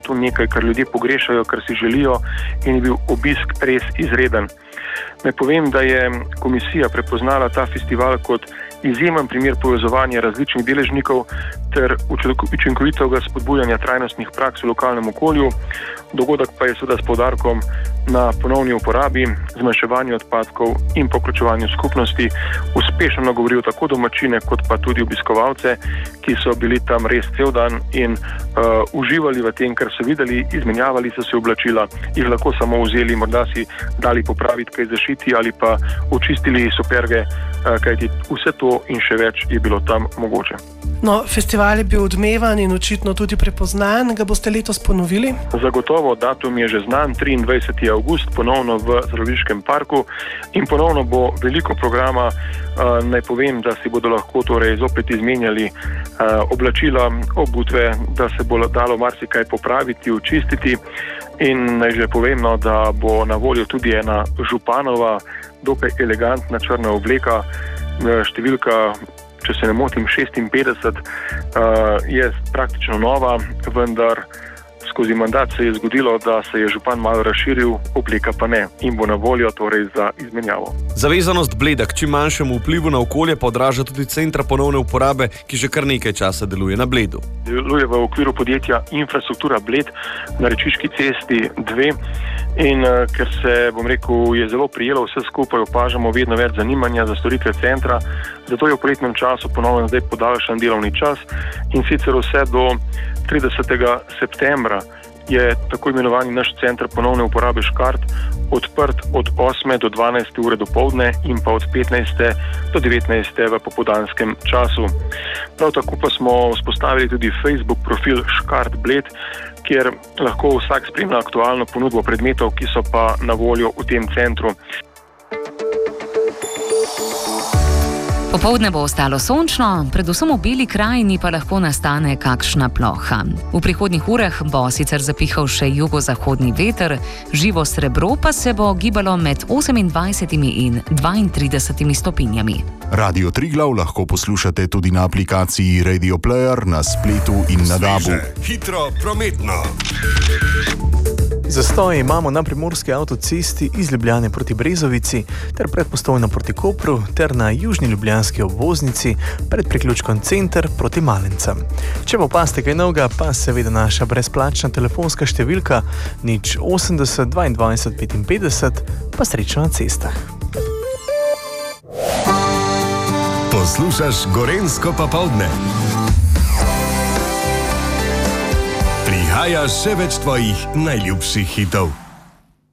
to nekaj, kar ljudje pogrešajo, kar si želijo in je bil obisk res izreden. Naj povem, da je komisija prepoznala ta festival kot izjemen primer povezovanja različnih deležnikov ter učinkovitega spodbujanja trajnostnih praks v lokalnem okolju. Dogodek pa je seveda s poudarkom na ponovni uporabi, zmanjševanju odpadkov in poključevanju skupnosti uspešno nagovoril tako domačine kot pa tudi obiskovalce, ki so bili tam res cel dan in uživali v tem, kar so videli, izmenjavali so se oblačila, jih lahko samo vzeli, morda si dali popraviti kaj zašiti ali pa očistili superge, kajti vse to in še več je bilo tam mogoče. No, festival je bil odmevan in očitno tudi prepoznan. Ga boste letos ponovili? Zagotovo, datum je že znan, 23. avgust, ponovno v Zoološkem parku in ponovno bo veliko programa. Naj povem, da si bodo lahko torej zopet izmenjali oblačila, obutve, da se bo dalo marsikaj popraviti, očistiti in naj že povem, da bo na voljo tudi ena županova, dokaj elegantna črna obleka, številka, če se ne motim, 56, je praktično nova, vendar skozi mandat se je zgodilo, da se je župan malo razširil, obleka pa ne in bo na voljo torej za izmenjavo. Zavezanost Bleda k čim manjšemu vplivu na okolje pa odraža tudi Centra ponovne uporabe, ki že kar nekaj časa deluje na Bledu. Deluje v okviru podjetja Infrastruktura Bled na Rečiški cesti 2 in ker se, je zelo prijelo vse skupaj, opažamo vedno več zanimanja za storitve centra, zato je v poletnem času ponovno zdaj podaljšan delovni čas in sicer vse do 30. septembra je tako imenovani naš center ponovne uporabe Škart odprt od 8. do 12. ure dopoldne in pa od 15. do 19. v popoldanskem času. Prav tako pa smo vzpostavili tudi Facebook profil Škart Bled, kjer lahko vsak spremlja aktualno ponudbo predmetov, ki so pa na voljo v tem centru. Popoldne bo ostalo sončno, predvsem v Beli krajini pa lahko nastane kakšna ploha. V prihodnjih urah bo sicer zapihal še jugozahodni veter, živo srebro pa se bo gibalo med 28 in 32 stopinjami. Radio Triglav lahko poslušate tudi na aplikaciji Radio Player, na spletu in na DAB-u. Hitro prometno. Zastoje imamo na primorski avtocesti iz Ljubljane proti Brezovici ter pred Postojno proti Kopru ter na južni ljubljanski obvoznici pred priključkom Center proti Malencem. Če pa opazite kaj novega, pa seveda naša brezplačna telefonska številka 080 22 55, pa srečno na cestah. Poslušaš Gorenjsko popoldne. Prihaja še več tvojih najljubših hitov.